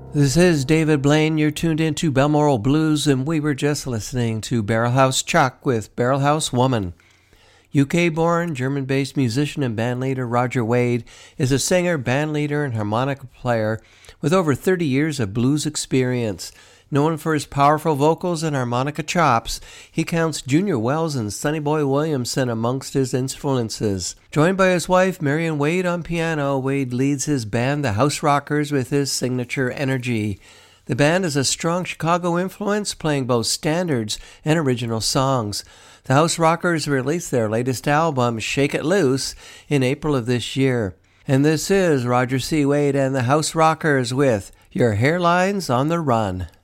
This is David Blaine. You're tuned into Balmoral Blues, and we were just listening to Barrelhouse Chuck with Barrelhouse Woman. UK-born, German-based musician and bandleader Roger Wade is a singer, bandleader, and harmonica player with over 30 years of blues experience. Known for his powerful vocals and harmonica chops, he counts Junior Wells and Sonny Boy Williamson amongst his influences. Joined by his wife, Marion Wade, on piano, Wade leads his band, the House Rockers, with his signature energy. The band is a strong Chicago influence, playing both standards and original songs. The House Rockers released their latest album, Shake It Loose, in April of this year. And this is Roger C. Wade and the House Rockers with Your Hairline's on the Run.